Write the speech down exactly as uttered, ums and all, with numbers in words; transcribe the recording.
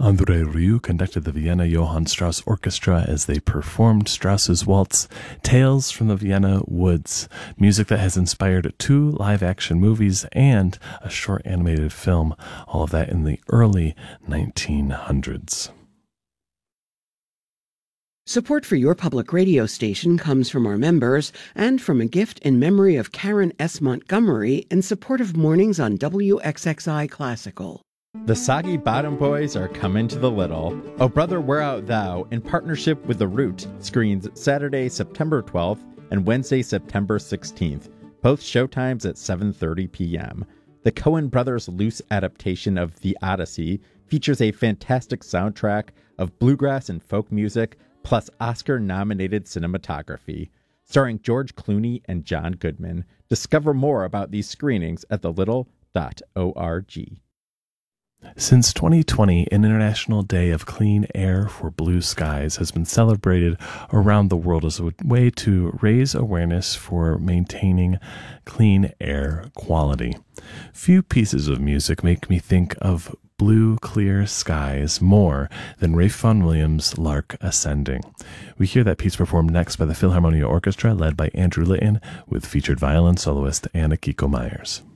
André Rieu conducted the Vienna Johann Strauss Orchestra as they performed Strauss's waltz, Tales from the Vienna Woods, music that has inspired two live-action movies and a short animated film, all of that in the early nineteen hundreds. Support for your public radio station comes from our members and from a gift in memory of Karen S. Montgomery in support of mornings on W X X I Classical. The Soggy Bottom Boys are coming to the Little. Oh Brother, Where Art Thou, in partnership with The Root, screens Saturday, September twelfth and Wednesday, September sixteenth, both showtimes at seven thirty p.m. The Coen brothers' loose adaptation of The Odyssey features a fantastic soundtrack of bluegrass and folk music, plus Oscar-nominated cinematography. Starring George Clooney and John Goodman. Discover more about these screenings at the little dot org. Since twenty twenty, an International Day of Clean Air for Blue Skies has been celebrated around the world as a way to raise awareness for maintaining clean air quality. Few pieces of music make me think of blue, clear skies more than Ralph Vaughan Williams' Lark Ascending. We hear that piece performed next by the Philharmonia Orchestra, led by Andrew Litton, with featured violin soloist Anna Kiko Myers.